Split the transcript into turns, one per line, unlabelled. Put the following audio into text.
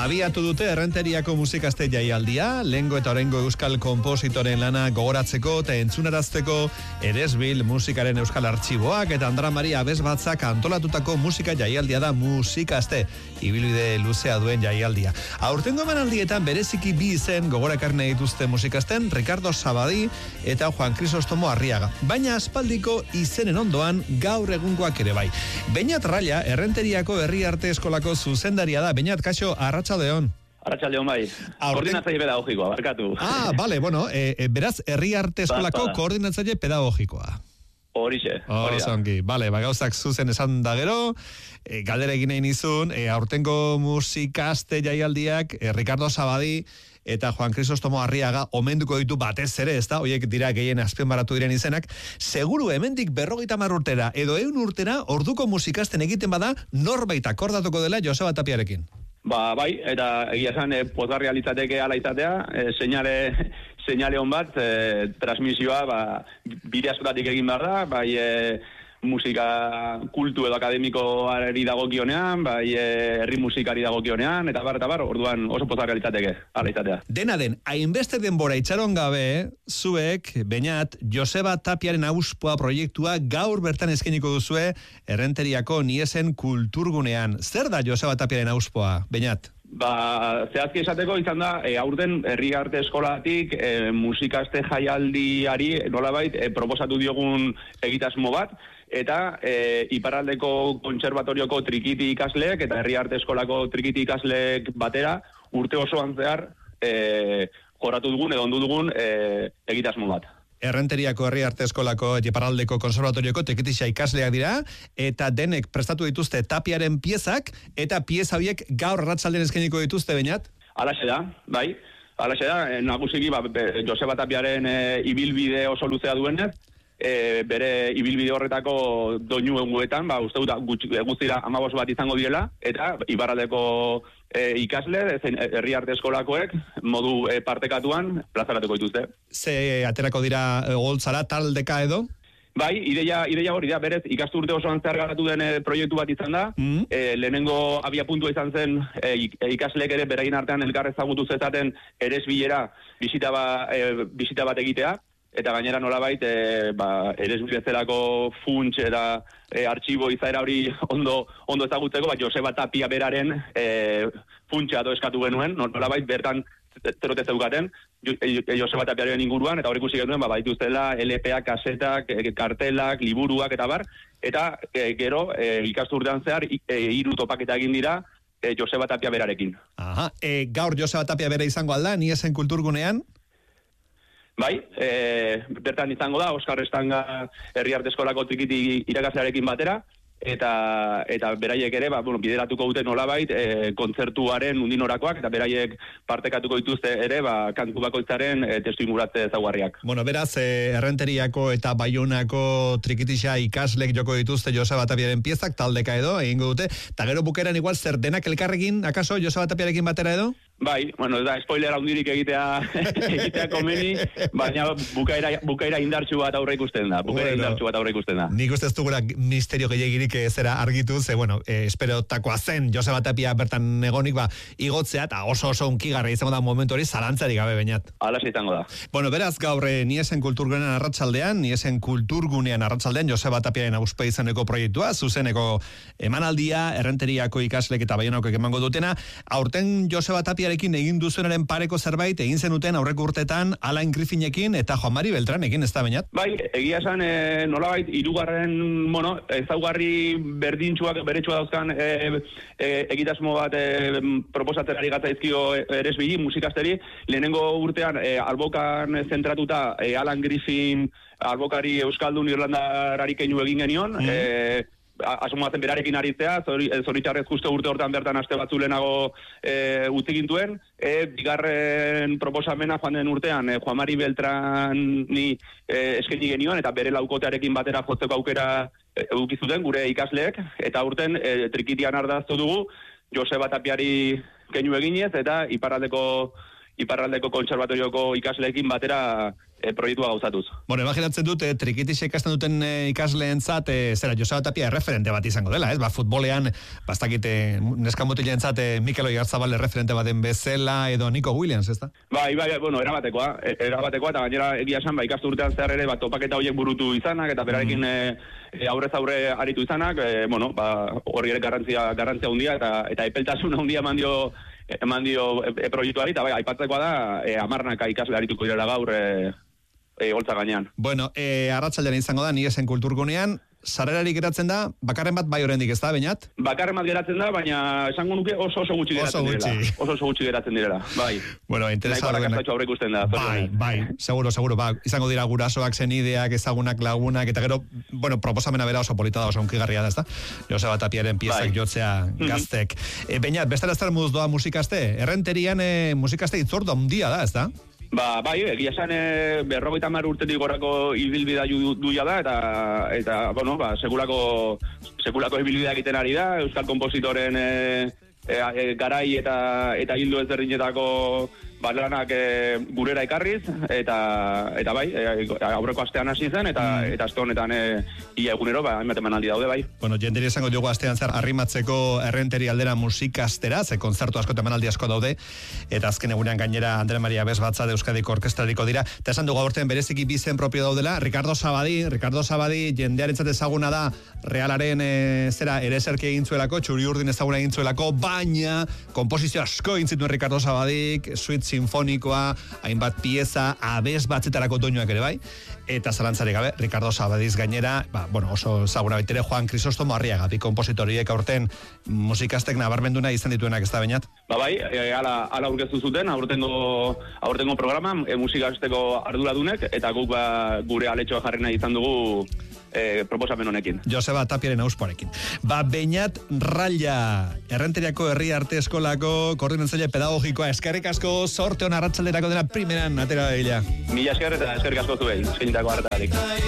Abiatu dute Errenteriako musikaste jaialdia, lehengo eta orengo euskal konpositoren lana gogoratzeko eta entzunarazteko Eresbil musikaren euskal artxiboak eta Andra Maria Abesbatzak antolatutako musika jaialdia da musikaste, ibilbide luzea duen jaialdia. Aurtengo emanaldietan bereziki bi izen gogora ekarri dituzte musikasten Ricardo Sabadi eta Juan Crisostomo Arriaga. Baina aspaldiko izenen ondoan gaur egungoak ere bai. Beñat Raya, Errenteriako Herri Arte Eskolako zuzendaria da. Beñat, kaixo, arratsaldeon.
Arratsaldeon bai. Koordinatzaile pedagogikoa, barkatu.
Bale, bueno, beraz, Herri Arte Eskolako koordinatzaile pedagogikoa.
Horixe.
Zongi, bale, gauzak zuzen esan da gero, galdera egin egin izun, aurtengo musikaste jaialdiak, Ricardo Sabadi eta Juan Crisostomo Arriaga omenduko ditu batez ere, ez da, oiek dira gehien azpimarratu diren izenak, seguru hemendik 50 urtera, edo 100 urtera, orduko musikasten egiten bada, norbait akordatuko dela Joseba Tapiarekin.
Bai, eta egia esan, pozgarria litzateke ala izatea, seinale on bat, transmisioa, bide askotatik egin behar da, bai musika kultu edo akademikoari dagokionean, bai herri musikari dagokionean, eta bar, orduan oso pozgarria litzateke, ala izatea.
Dena den, hainbeste denbora itxaron gabe, zuek, Beñat, Joseba Tapiaren auspoa proiektua gaur bertan eskainiko duzue Errenteriako Niesen kulturgunean. Zer da Joseba Tapiaren auspoa, Beñat?
Zehazki esateko izan da, aurten Herri Arte Eskolatik musikaste jaialdiari nolabait proposatu diogun egitasmo bat, eta Iparraldeko Kontserbatorioko trikiti ikasleek eta Herri Arte Eskolako trikiti ikasleek batera urte osoan zehar joratu dugun edo ondu dugun egitasmo bat.
Errenteriako Herri Arte Eskolako Iparraldeko Kontserbatorioko trikitixa ikasleak dira, eta denek prestatu dituzte Tapiaren piezak, eta pieza horiek gaur arratsaldean eskainiko dituzte, Beñat?
Alaxe da, bai. Alaxe da, nagusiki Joseba Tapiaren ibilbide oso luzea duenez, bere ibilbide horretako doinu eguetan, uste dut guztira 15 bat izango direla, eta Iparraldeko ikasle, Herri Arte Eskolakoek, modu partekatuan, plazaratuko dituzte.
Ze aterako dira goltzara, taldeka edo?
Bai, ideia hori da, berez, ikasturte osoan zehar garatu den proiektu bat izan da, lehenengo abiapuntua izan zen ikasleek ere beraien artean elkar ezagutu zezaten Eresbilera bisita bat egitea, eta gainera nolabait, Eresbil bezalako funts eta artxibo izaera hori ondo ezagutzeko, Joseba Tapia beraren funtsa eskatu genuen, nolabait bertan zerote zeukaten, Joseba Tapiaren inguruan, eta hor ikusi genuen, badituztela LP-ak, kasetak, kartelak, liburuak eta bar, eta gero ikasturtean zehar 3 topaketa egin dira Joseba Tapia berarekin.
Aha, gaur Joseba Tapia bera izango alda, Niesen kulturgunean?
Bai, bertan izango da, Oskar Estanga Herri Arte Eskolako trikiti irakaslearekin batera, eta beraiek ere, bideratuko dute nolabait, kontzertuaren undinorakoak, eta beraiek partekatuko dituzte ere, kantu bakoitzaren testu inguratze ezaugarriak.
Bueno, beraz, Errenteriako eta Baionako trikitixa ikaslek joko dituzte Joseba Tapiaren piezak, taldeka edo, egingo dute, eta gero bukeran igual zer denak elkarrekin, akaso, Joseba Tapiarekin batera edo?
Bai, da spoiler handirik egitea komeni, baina bukaera indartsu bat aurre ikusten da.
Nik uste ez dugula misterio gehiagirik zera argitu, ze, esperotakoa zen Joseba Tapia bertan egonik, igotzea, eta oso unkigarra izango da momentu hori, zalantzarik gabe, Beñat.
Alaxe izango da.
Beraz, gaur Niesen kulturgunean arratsaldean, Joseba Tapiaren auspe izaneko proiektua, zuzeneko emanaldia, Errenteriako ikaslek eta Baionako emango dutena, aurten Joseba Tapia egin duzuenaren pareko zerbait egin zenuten aurreko urtetan Alain Griffinekin eta Juan Mari Beltranekin, ez da, Beñat?
Bai, egia esan nolabait hirugarren ezaugarri berdintsuak beretsua dauzkan egitasmo bat proposatzen ari gatzaizkio Eresbili musikasteri. Lehenengo urtean albokan zentratuta Alan Griffin albokari euskaldun irlandarari keinu egin genion, asumatzen berarekin aritzea, zoritxarrez justo urte hortan bertan aste batzu lehenago utzi gintuen, bigarren proposamena joan den urtean Juan Mari Beltrani eskaini genioan, eta bere laukotearekin batera jotzeko aukera edukizuten gure ikasleek, eta urten trikitian ardaztu dugu Joseba Tapiari keinu eginez, eta Iparraldeko Kontserbatorioko ikasleekin batera proiektua gauzatuz.
Bueno, imaginatzen dut, trikitiz ikasten duten ikasleentzat, zera, Joseba Tapia referente bat izango dela, ez? Futbolean, bastakite, neska mutileentzat Mikel Oyarzabal referente baten bezala, edo Nico Williams, ez da?
Bai, bueno, erabatekoa, eta gainera egia esan, ikastu urtean zehar ere, topaketa horiek burutu izanak, eta berarekin aurrez aurre aritu izanak, horri ere garrantzia handia, eta epeltasun handia eman dio proiektuari, eta aipatzekoa da, 10 ikasle arituko direla gaur, holtza gainean.
Bueno, arratsaldean izango da, Niesen kulturgunean, sarrerarik geratzen da, bakarren bat bai oraindik ez da, Beñat?
Bakarren bat geratzen da, baina esango nuke oso gutxi geratzen direla. Oso gutxi geratzen direla, bai.
Bueno, interesgarri. Bai, seguro, izango dira gurasoak, senideak, ezagunak, lagunak, eta gero, bueno, proposamena bera oso polita da, oso onkigarria da, ez da? Joseba Tapiaren piezak jotzea gaztek. Beñat, bestela ez da moduz doa musikaste? Errenterian musikaste itzordu handia da, ez da?
Bai, egia esan 50 urtetik gorako ibilbidea duia da, eta bueno, sekulako ibilbidea egiten ari da, euskal kompositoren garai eta hildo ezberdinetako lanak gurera ekarriz, eta bai, aurreko astean hasi zen, eta aste honetan ia egunero, hainbat emanaldi daude, bai.
Bueno, jenderi esango diogu astean zer arrimatzeko Errenteri aldera musikastera, ze kontzertu asko eta emanaldi asko daude, eta azken egunean gainera Andre Maria Abesbatza de Euskadiko orkestrariko dira, eta esan dugu aurten bereziki bizen propio daudela, Ricardo Sabadi, jendearentzat ezaguna da, Realaren ereserki egin zuelako, Txuri Urdin ezaguna egin zuelako, baina komposizio asko egin zituen Ricardo Sabadik, suite sinfonikoa, hainbat pieza, Abesbatzetarako doinuak ere bai, eta zalantzarik gabe, Ricardo Sabadiz gainera, oso ezaguna baitere Juan Crisóstomo Arriaga, bi kompositoriek aurten musikastek nabarmenduna izan dituenak, ez da, Beñat?
Bai, ala aurkeztu zuten, aurtengo programa, musikasteko arduradunek, eta guk gure aletxoa jarri nahi izan dugu proposamen honekin.
Joseba Tapiaren auspoarekin. Beñat Ralla, Errenteriako Herri Arte Eskolako koordinatzaile pedagogikoa, eskerrik asko, sorte hon arratsalderako dena primeran atera da.
Mila esker eta eskerrik asko zuei, eskainitako hartarik.